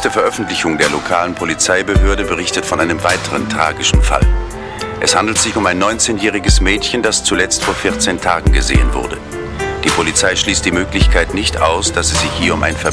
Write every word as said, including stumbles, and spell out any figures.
neueste Veröffentlichung der lokalen Polizeibehörde berichtet von einem weiteren tragischen Fall. Es handelt sich um ein neunzehnjähriges Mädchen, das zuletzt vor vierzehn Tagen gesehen wurde. Die Polizei schließt die Möglichkeit nicht aus, dass es sich hier um ein Verbrechen